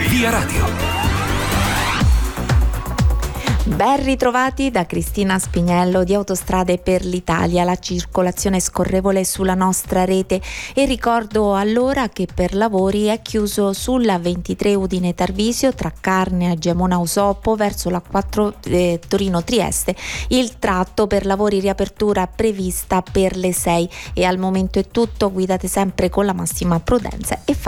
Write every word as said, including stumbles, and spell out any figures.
Via Radio. Ben ritrovati da Cristina Spiniello di Autostrade per l'Italia. La circolazione è scorrevole sulla nostra rete e ricordo allora che per lavori è chiuso sulla ventitré Udine Tarvisio tra Carne e Gemona Usoppo verso la quattro eh, Torino Trieste. Il tratto per lavori riapertura prevista per le sei e al momento è tutto. Guidate sempre con la massima prudenza e fate